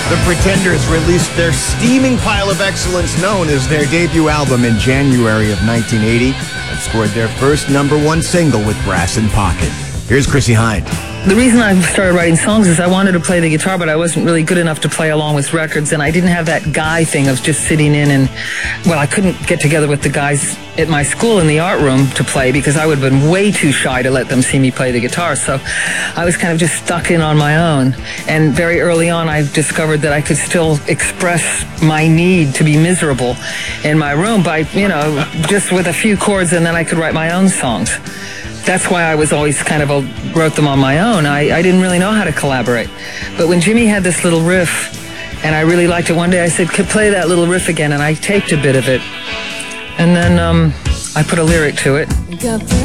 The Pretenders released their steaming pile of excellence known as their debut album in January of 1980 and scored their first #1 single with Brass in Pocket. Here's Chrissie Hynde. The reason I started writing songs is I wanted to play the guitar, but I wasn't really good enough to play along with records, and I didn't have that guy thing of just sitting in and, well, I couldn't get together with the guys at my school in the art room to play because I would have been way too shy to let them see me play the guitar, so I was kind of just stuck in on my own. And very early on, I discovered that I could still express my need to be miserable in my room by, just with a few chords, and then I could write my own songs. That's why I was always kind of wrote them on my own. I didn't really know how to collaborate. But when Jimmy had this little riff, and I really liked it, one day I said, "Could play that little riff again," and I taped a bit of it. And then I put a lyric to it.